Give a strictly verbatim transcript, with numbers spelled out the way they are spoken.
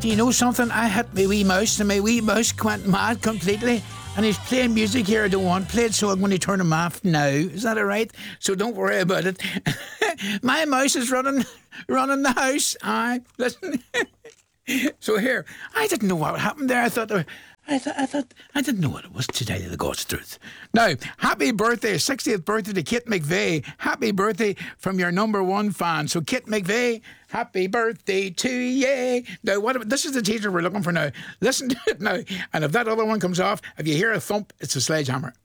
Do you know something? I hit my wee mouse and my wee mouse went mad completely. And he's playing music here I don't want played, so I'm going to turn him off now. Is that all right? So don't worry about it. My mouse is running running the house. Aye, listen. So here, I didn't know what happened there. I thought, there, I thought, I thought, I didn't know what it was, to tell you the God's truth. Now, happy birthday, sixtieth birthday to Kit McVeigh. Happy birthday from your number one fan. So, Kit McVeigh, happy birthday to you. Now, what? This is the teaser we're looking for now. Listen to it now. And if that other one comes off, if you hear a thump, it's a sledgehammer.